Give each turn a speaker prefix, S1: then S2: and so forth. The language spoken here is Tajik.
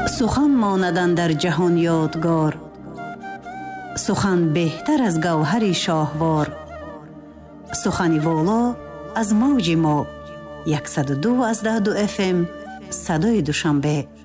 S1: сухан монаданд дар ҷаҳон ёдгор, сухан беҳтар аз гавҳари шоҳвор. сухани воло аз мавҷи мо 102.2 FM садои душанбе.